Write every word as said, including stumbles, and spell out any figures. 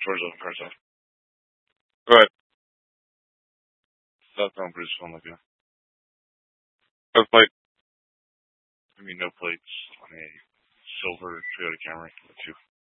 Doors open, cars off. Go ahead. Southbound Bridge, phone like that. No plate. I mean, no plates on a silver Toyota Camry. Two.